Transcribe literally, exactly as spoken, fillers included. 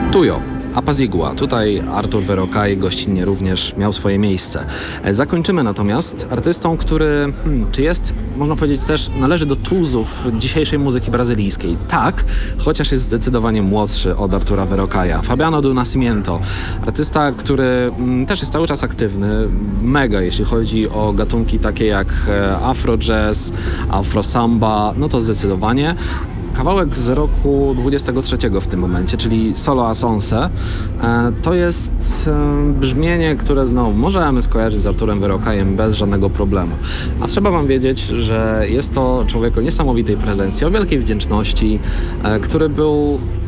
Tujo. Apazigua. Tutaj Artur Verocai gościnnie również miał swoje miejsce. Zakończymy natomiast artystą, który, hmm, czy jest, można powiedzieć też, należy do tuzów dzisiejszej muzyki brazylijskiej. Tak, chociaż jest zdecydowanie młodszy od Artura Verocaia. Fabiano do Nascimento. Artysta, który hmm, też jest cały czas aktywny. Mega, jeśli chodzi o gatunki takie jak afro jazz, afro samba, no to zdecydowanie. Kawałek z roku dwudziestego trzeciego w tym momencie, czyli Solo a Sonse. To jest brzmienie, które znowu możemy skojarzyć z Arturem Verocaiem bez żadnego problemu. A trzeba wam wiedzieć, że jest to człowiek o niesamowitej prezencji, o wielkiej wdzięczności, który był